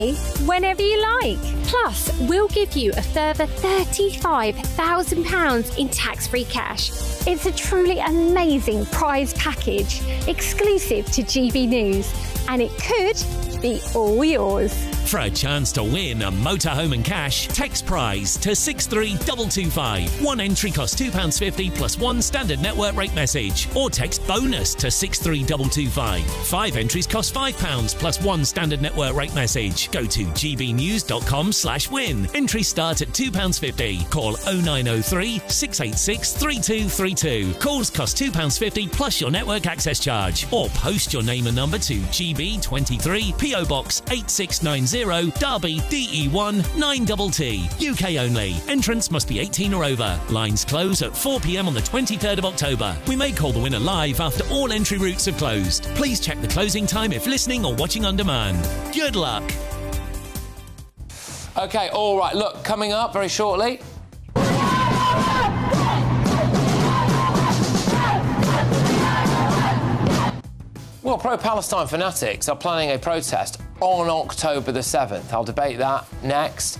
whenever you like. Plus, we'll give you a further £35,000 in tax-free cash. It's a truly amazing prize package, exclusive to GB News, and it could be all yours. For a chance to win a motorhome and cash, text prize to 63225. One entry costs £2.50 plus one standard network rate message. Or text bonus to 63225. 5 entries cost £5 plus one standard network rate message. Go to gbnews.com/win. Entries start at £2.50. Call 0903 686 3232. Calls cost £2.50 plus your network access charge. Or post your name and number to GB23 PO Box 8690 Derby DE1 9TT. UK only. Entrance must be 18 or over. Lines close at 4 p.m. on the 23rd of October. We may call the winner live after all entry routes have closed. Please check the closing time if listening or watching on demand. Good luck. OK, all right, look, coming up very shortly... Well, pro-Palestine fanatics are planning a protest on October the 7th. I'll debate that next.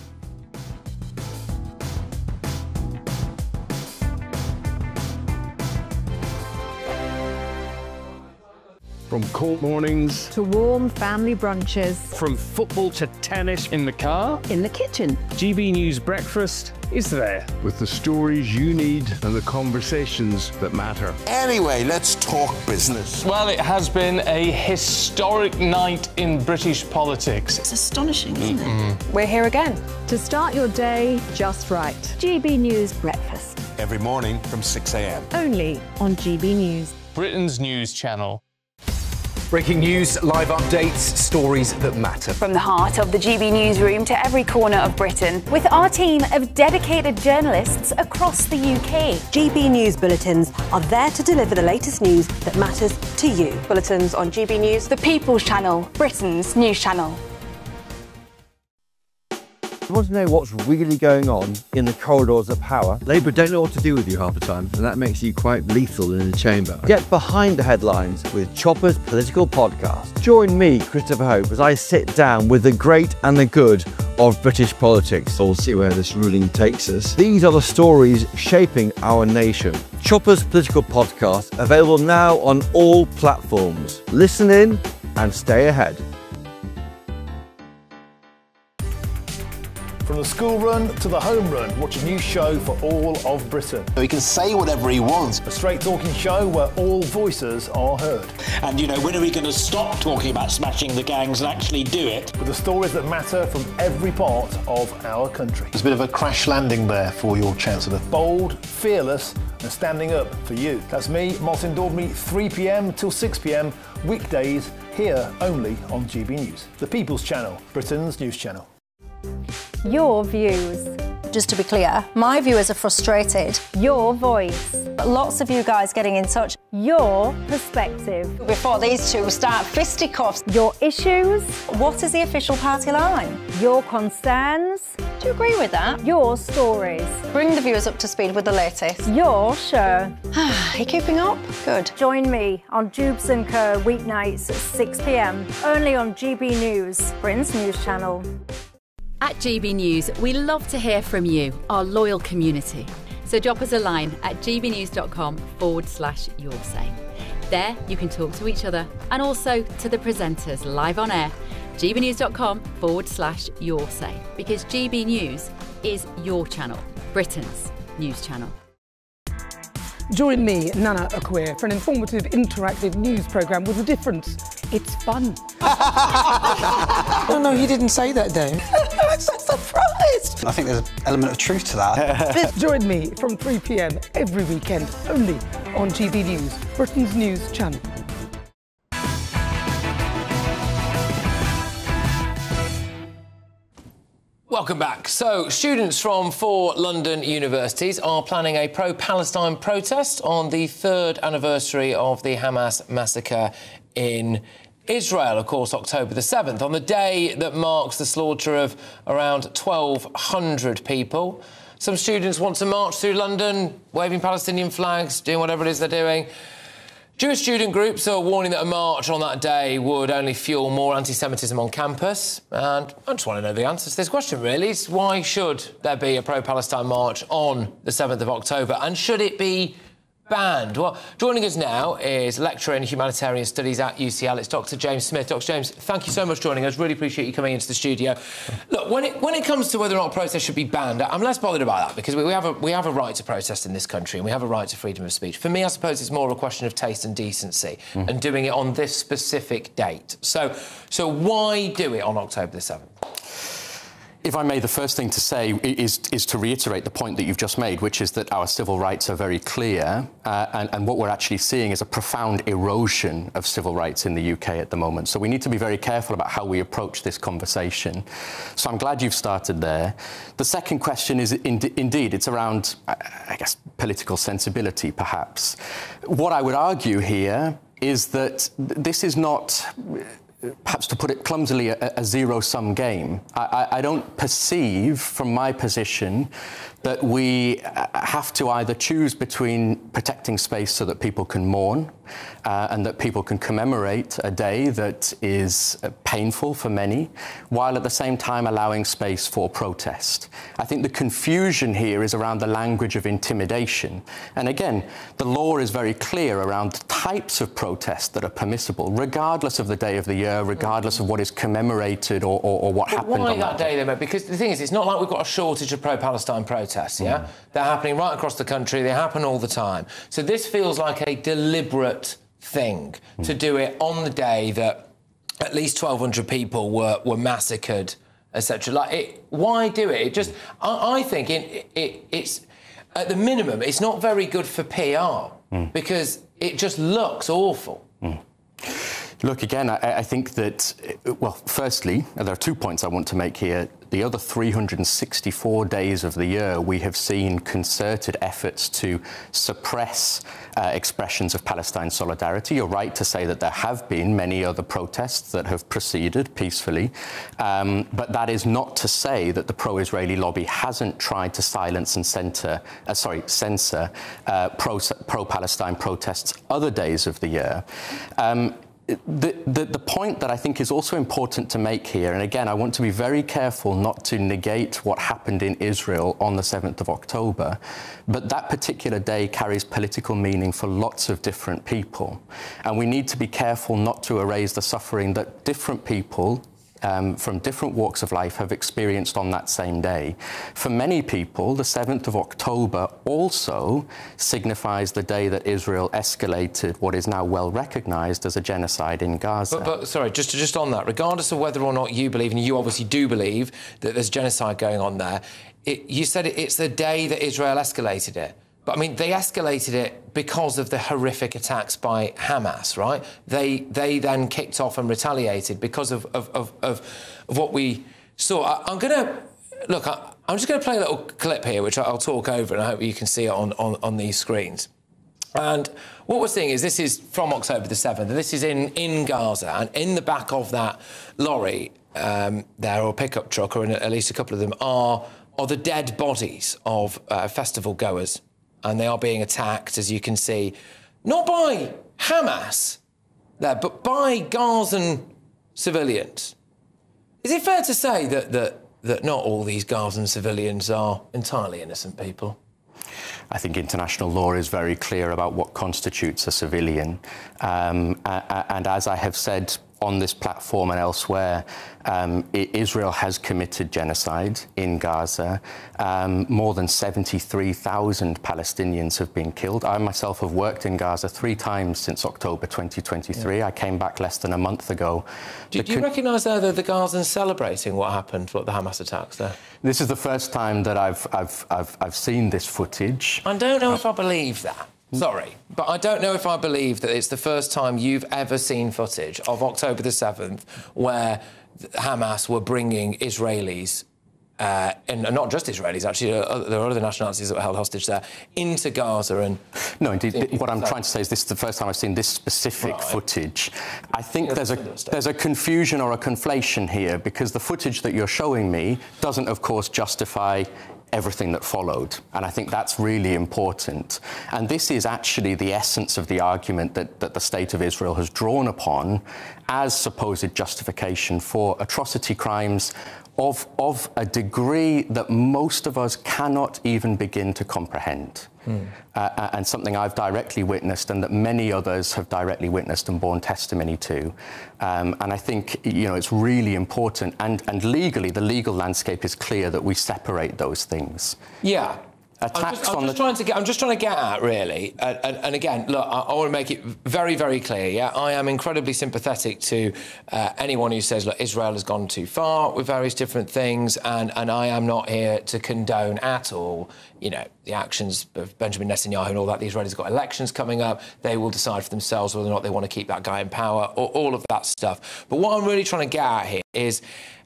From cold mornings to warm family brunches, from football to tennis in the car, in the kitchen. GB News Breakfast is there. With the stories you need and the conversations that matter. Anyway, let's talk business. Well, it has been a historic night in British politics. It's astonishing, isn't it? We're here again to start your day just right. GB News Breakfast. Every morning from 6 a.m. Only on GB News. Britain's news channel. Breaking news, live updates, stories that matter. From the heart of the GB newsroom to every corner of Britain, with our team of dedicated journalists across the UK. GB News bulletins are there to deliver the latest news that matters to you. Bulletins on GB News, the People's Channel, Britain's news channel. You want to know what's really going on in the corridors of power? Labour don't know what to do with you half the time, and that makes you quite lethal in the chamber. Get behind the headlines with Chopper's Political Podcast. Join me, Christopher Hope, as I sit down with the great and the good of British politics. We'll see where this ruling takes us. These are the stories shaping our nation. Chopper's Political Podcast, available now on all platforms. Listen in and stay ahead. From the school run to the home run, watch a new show for all of Britain. He can say whatever he wants. A straight-talking show where all voices are heard. And, you know, when are we going to stop talking about smashing the gangs and actually do it? With the stories that matter from every part of our country. There's a bit of a crash landing there for your Chancellor. Bold, fearless and standing up for you. That's me, Martin Dordme, 3 p.m. till 6 p.m, weekdays, here only on GB News. The People's Channel, Britain's news channel. Your views. Just to be clear, my viewers are frustrated. Your voice. Lots of you guys getting in touch. Your perspective. Before these two start fisticuffs. Your issues. What is the official party line? Your concerns. Do you agree with that? Your stories. Bring the viewers up to speed with the latest. Your show. Are you keeping up? Good. Join me on Jubes & Co. weeknights at 6 p.m. only on GB News, Britain's news channel. At GB News, we love to hear from you, our loyal community. So drop us a line at gbnews.com/your say. There you can talk to each other and also to the presenters live on air. gbnews.com/your say, because GB News is your channel, Britain's news channel. Join me, Nana Akwe, for an informative, interactive news programme with a difference. It's fun. No, he didn't say that, though. I'm so surprised. I think there's an element of truth to that. Join me from 3 p.m. every weekend, only on GB News, Britain's news channel. Welcome back. So, students from 4 London universities are planning a pro-Palestine protest on the 3rd anniversary of the Hamas massacre in Israel, of course, October the 7th, on the day that marks the slaughter of around 1,200 people. Some students want to march through London, waving Palestinian flags, doing whatever it is they're doing. Jewish student groups are warning that a march on that day would only fuel more anti-Semitism on campus. And I just want to know the answer to this question, really. Is why should there be a pro-Palestine march on the 7th of October? And should it be banned? Well, joining us now is lecturer in humanitarian studies at UCL. It's Dr. James Smith. Dr. James, thank you so much for joining us. Really appreciate you coming into the studio. Look, when it comes to whether or not protest should be banned, I'm less bothered about that because we have a right to protest in this country and we have a right to freedom of speech. For me, I suppose it's more a question of taste and decency and doing it on this specific date. So why do it on October the 7th? If I may, the first thing to say is to reiterate the point that you've just made, which is that our civil rights are very clear, and what we're actually seeing is a profound erosion of civil rights in the UK at the moment. So we need to be very careful about how we approach this conversation. So I'm glad you've started there. The second question is, indeed, it's around, I guess, political sensibility, perhaps. What I would argue here is that this is not, perhaps to put it clumsily, a zero-sum game. I don't perceive, from my position, that we have to either choose between protecting space so that people can mourn and that people can commemorate a day that is painful for many, while at the same time allowing space for protest. I think the confusion here is around the language of intimidation. And again, the law is very clear around the types of protest that are permissible, regardless of the day of the year, regardless of what is commemorated or what happened on that day, though? Because the thing is, it's not like we've got a shortage of pro-Palestine protests, yeah? They're happening right across the country. They happen all the time. So this feels like a deliberate thing to do it on the day that at least 1,200 people were massacred, etc. Why do it? It just, I think it's at the minimum, it's not very good for PR because it just looks awful. Look, again, I think that, well, firstly, there are 2 points I want to make here. The other 364 days of the year, we have seen concerted efforts to suppress expressions of Palestine solidarity. You're right to say that there have been many other protests that have proceeded peacefully, but that is not to say that the pro-Israeli lobby hasn't tried to silence and censor pro-Palestine protests other days of the year. The point that I think is also important to make here, and again, I want to be very careful not to negate what happened in Israel on the 7th of October, but that particular day carries political meaning for lots of different people. And we need to be careful not to erase the suffering that different people from different walks of life have experienced on that same day. For many people, the 7th of October also signifies the day that Israel escalated what is now well recognised as a genocide in Gaza. But sorry, just on that, regardless of whether or not you believe, and you obviously do believe, that there's genocide going on there, you said it's the day that Israel escalated it. But, I mean, they escalated it because of the horrific attacks by Hamas, right? They then kicked off and retaliated because of what we saw. I'm just going to play a little clip here, which I'll talk over, and I hope you can see it on these screens. And what we're seeing is this is from October the 7th, and this is in Gaza, and in the back of that lorry there, or pickup truck, or at least a couple of them, are the dead bodies of festival goers. And they are being attacked, as you can see, not by Hamas there, but by Gazan civilians. Is it fair to say that not all these Gazan civilians are entirely innocent people? I think international law is very clear about what constitutes a civilian. And as I have said on this platform and elsewhere, Israel has committed genocide in Gaza. More than 73,000 Palestinians have been killed. I myself have worked in Gaza 3 times since October 2023. Yeah. I came back less than a month ago. Do you recognise there that the Gazans celebrating what happened, the Hamas attacks there? This is the first time that I've seen this footage. I don't know if I believe that. Sorry, but I don't know if I believe that it's the first time you've ever seen footage of October the 7th where Hamas were bringing Israelis, and not just Israelis, actually, there are other nationalities that were held hostage there, into Gaza and... No, indeed, what I'm trying to say is this is the first time I've seen this specific footage. I think there's a confusion or a conflation here, because the footage that you're showing me doesn't, of course, justify everything that followed. And I think that's really important. And this is actually the essence of the argument that the State of Israel has drawn upon as supposed justification for atrocity crimes of a degree that most of us cannot even begin to comprehend. And something I've directly witnessed and that many others have directly witnessed and borne testimony to. And I think, it's really important. And legally, the legal landscape is clear that we separate those things. Yeah. I'm just trying to get at, really, and again, look, I want to make it very, very clear, yeah? I am incredibly sympathetic to anyone who says, look, Israel has gone too far with various different things, and I am not here to condone at all, the actions of Benjamin Netanyahu and all that. The Israelis have got elections coming up. They will decide for themselves whether or not they want to keep that guy in power, or all of that stuff. But what I'm really trying to get at here is...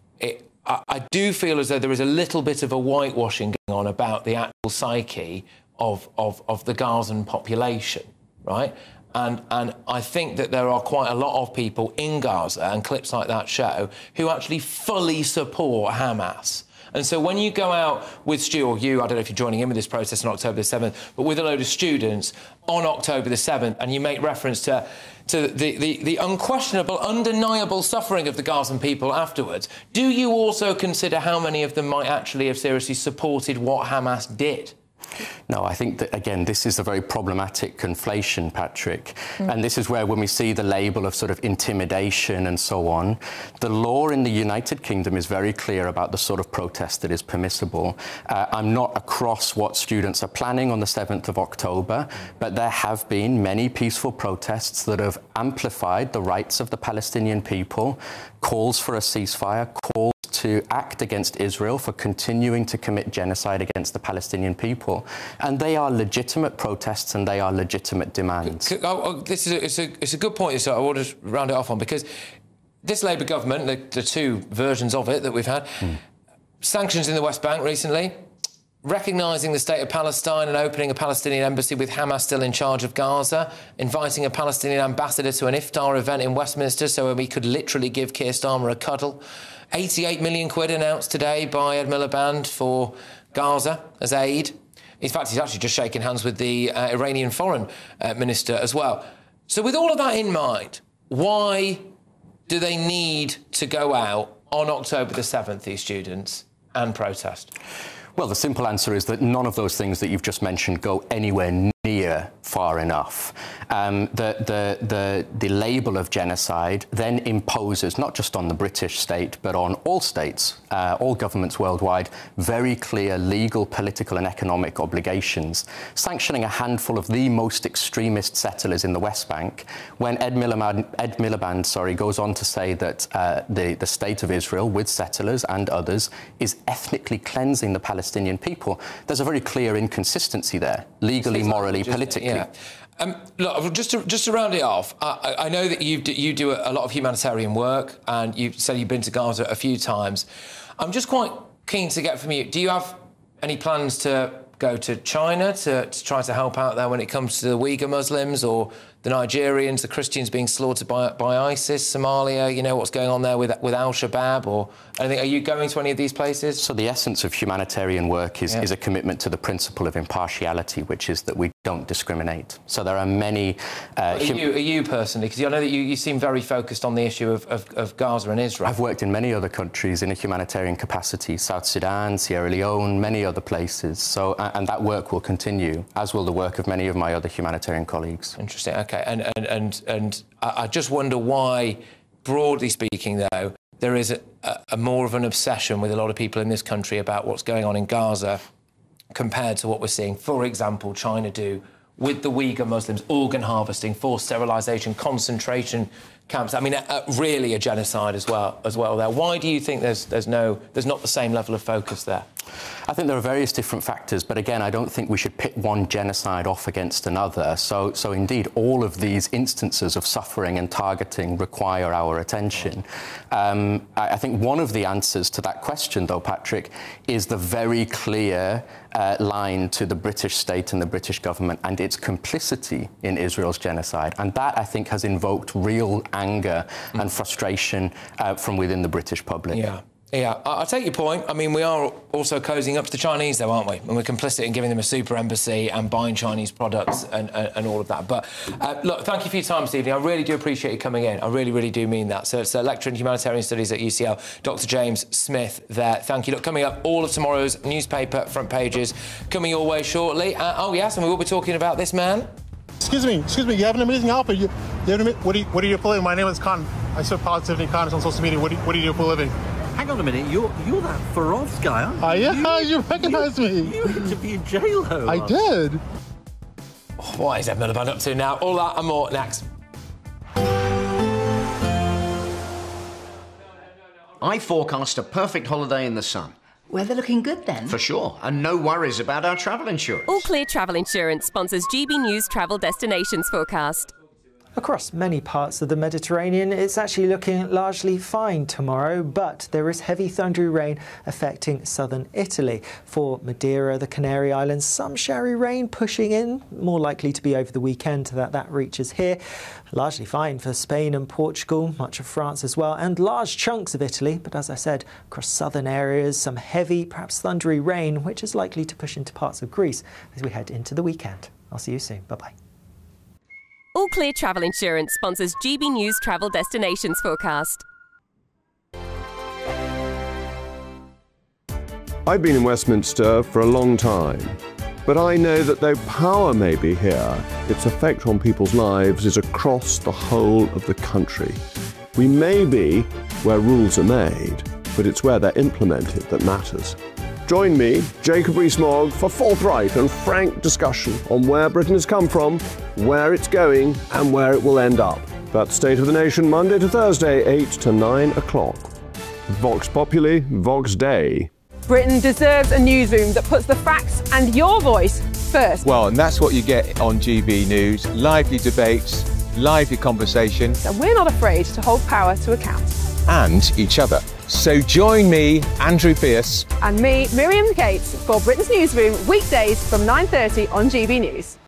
I do feel as though there is a little bit of a whitewashing going on about the actual psyche of the Gazan population, right? And I think that there are quite a lot of people in Gaza, and clips like that show, who actually fully support Hamas. And so when you go out with Stu, or you, I don't know if you're joining in with this protest on October the 7th, but with a load of students on October the 7th, and you make reference to the unquestionable, undeniable suffering of the Gazan people afterwards, do you also consider how many of them might actually have seriously supported what Hamas did? No, I think that, again, this is a very problematic conflation, Patrick. And this is where, when we see the label of sort of intimidation and so on, the law in the United Kingdom is very clear about the sort of protest that is permissible. I'm not across what students are planning on the 7th of October, but there have been many peaceful protests that have amplified the rights of the Palestinian people, calls for a ceasefire, calls to act against Israel for continuing to commit genocide against the Palestinian people. And they are legitimate protests and they are legitimate demands. It's a good point, so I want to round it off on, because this Labour government, the two versions of it that we've had, sanctions in the West Bank recently, recognising the state of Palestine and opening a Palestinian embassy with Hamas still in charge of Gaza, inviting a Palestinian ambassador to an iftar event in Westminster so we could literally give Keir Starmer a cuddle. 88 million quid announced today by Ed Miliband for Gaza as aid. In fact, he's actually just shaking hands with the Iranian foreign minister as well. So with all of that in mind, why do they need to go out on October the 7th, these students, and protest? Well, the simple answer is that none of those things that you've just mentioned go anywhere near far enough. The label of genocide then imposes, not just on the British state, but on all states, all governments worldwide, very clear legal, political and economic obligations, sanctioning a handful of the most extremist settlers in the West Bank, when Ed Miliband goes on to say that the state of Israel, with settlers and others, is ethnically cleansing the Palestinian people. There's a very clear inconsistency there, legally, morally, politically. Yeah. Look, just to round it off, I know that you do a lot of humanitarian work, and you said you've been to Gaza a few times. I'm just quite keen to get from you, do you have any plans to go to China to try to help out there when it comes to the Uyghur Muslims, or the Nigerians, the Christians being slaughtered by ISIS, Somalia, you know, what's going on there with Al-Shabaab, or anything? Are you going to any of these places? So the essence of humanitarian work is a commitment to the principle of impartiality, which is that we don't discriminate. So there are many... Are you personally? Because I know that you seem very focused on the issue of Gaza and Israel. I've worked in many other countries in a humanitarian capacity, South Sudan, Sierra Leone, many other places. So, and that work will continue, as will the work of many of my other humanitarian colleagues. Interesting. OK, and I just wonder why, broadly speaking, though, there is a more of an obsession with a lot of people in this country about what's going on in Gaza compared to what we're seeing, for example, China do with the Uyghur Muslims, organ harvesting, forced sterilisation, concentration camps. I mean, really a genocide as well there. Why do you think there's not the same level of focus there? I think there are various different factors, but again, I don't think we should pit one genocide off against another. So indeed, all of these instances of suffering and targeting require our attention. I think one of the answers to that question, though, Patrick, is the very clear line to the British state and the British government and its complicity in Israel's genocide. And that, I think, has invoked real anger and frustration from within the British public. Yeah. Yeah, I take your point. I mean, we are also cozying up to the Chinese, though, aren't we? And we're complicit in giving them a super embassy and buying Chinese products and all of that. But, look, thank you for your time this evening. I really do appreciate you coming in. I really, really do mean that. So it's a lecturer in humanitarian studies at UCL, Dr. James Smith there. Thank you. Look, coming up, all of tomorrow's newspaper front pages coming your way shortly. Oh, yes, and we will be talking about this man. Excuse me, you have an amazing outfit. What do you do for a living? My name is Khan. I serve positivity Khan on social media. What do you do for a living? Hang on a minute, you're that Feroz guy, aren't you? Oh, yeah, you recognise me. You interviewed J-Lo. I did. What is Ed Miliband up to now? All that and more next. I forecast a perfect holiday in the sun. Weather looking good then? For sure, and no worries about our travel insurance. All Clear Travel Insurance sponsors GB News Travel Destinations Forecast. Across many parts of the Mediterranean, it's actually looking largely fine tomorrow, but there is heavy thundery rain affecting southern Italy. For Madeira, the Canary Islands, some showery rain pushing in, more likely to be over the weekend that reaches here. Largely fine for Spain and Portugal, much of France as well, and large chunks of Italy. But as I said, across southern areas, some heavy, perhaps thundery rain, which is likely to push into parts of Greece as we head into the weekend. I'll see you soon. Bye-bye. All Clear Travel Insurance sponsors GB News Travel Destinations Forecast. I've been in Westminster for a long time, but I know that though power may be here, its effect on people's lives is across the whole of the country. We may be where rules are made, but it's where they're implemented that matters. Join me, Jacob Rees-Mogg, for forthright and frank discussion on where Britain has come from, where it's going and where it will end up. That's State of the Nation, Monday to Thursday, 8 to 9 o'clock. Vox Populi, Vox Dei. Britain deserves a newsroom that puts the facts and your voice first. Well, and that's what you get on GB News. Lively debates, lively conversations. And we're not afraid to hold power to account. And each other. So join me, Andrew Pearce. And me, Miriam Gates, for Britain's Newsroom, weekdays from 9:30 on GB News.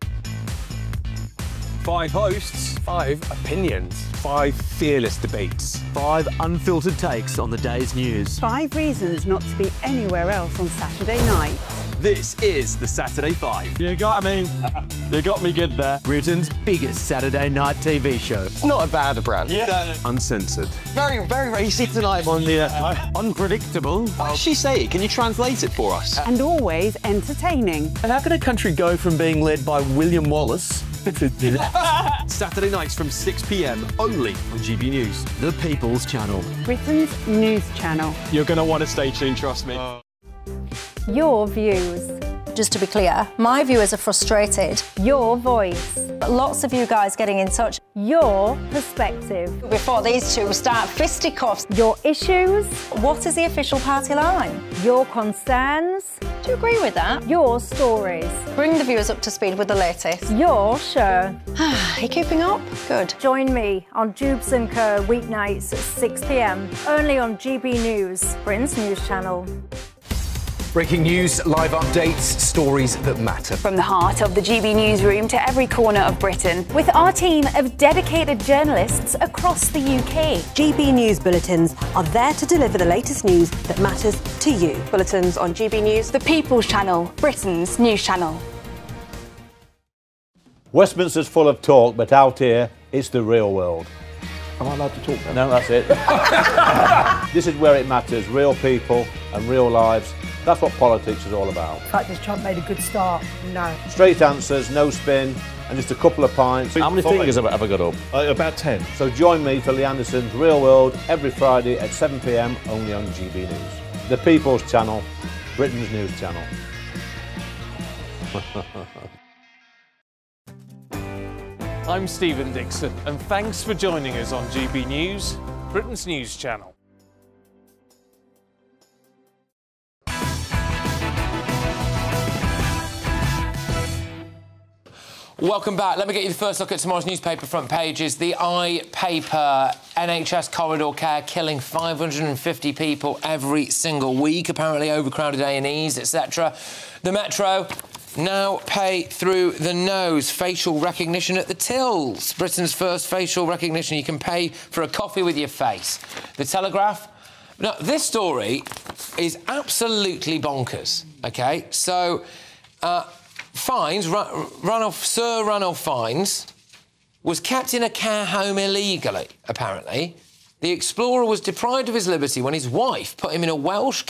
5 hosts, 5 opinions, 5 fearless debates, 5 unfiltered takes on the day's news. 5 reasons not to be anywhere else on Saturday night. This is the Saturday 5. You got me good there. Britain's biggest Saturday night TV show. It's not a bad brand. Yeah. Uncensored. Very, very racist tonight on the unpredictable. What did she say? Can you translate it for us? And always entertaining. And how can a country go from being led by William Wallace Saturday nights from 6 p.m. only on GB News. The People's Channel. Britain's news channel. You're going to want to stay tuned, trust me. Your views. Just to be clear, my viewers are frustrated. Your voice. Lots of you guys getting in touch. Your perspective. Before these two start fisticuffs. Your issues. What is the official party line? Your concerns. Do you agree with that? Your stories. Bring the viewers up to speed with the latest. Your show. Are you keeping up? Good. Join me on Jubes and Co weeknights at 6 p.m. only on GB News, Britain's news channel. Breaking news, live updates, stories that matter. From the heart of the GB newsroom to every corner of Britain, with our team of dedicated journalists across the UK. GB News bulletins are there to deliver the latest news that matters to you. Bulletins on GB News, the People's Channel, Britain's news channel. Westminster's full of talk, but out here, it's the real world. Am I allowed to talk then? No, that's it. This is where it matters, real people and real lives. That's what politics is all about. The fact has Trump made a good start? No. Straight answers, no spin, and just a couple of pints. How many fingers have I got up? About 10. So join me for Lee Anderson's Real World every Friday at 7 p.m. only on GB News. The People's Channel, Britain's news channel. I'm Stephen Dixon, and thanks for joining us on GB News, Britain's news channel. Welcome back. Let me get you the first look at tomorrow's newspaper front pages. The iPaper, NHS corridor care killing 550 people every single week, apparently overcrowded A&Es, etc. The Metro, now pay through the nose. Facial recognition at the tills. Britain's first facial recognition. You can pay for a coffee with your face. The Telegraph, Now, this story is absolutely bonkers, OK? So, Sir Ranulph Fiennes was kept in a care home illegally, apparently. The explorer was deprived of his liberty when his wife put him in a Welsh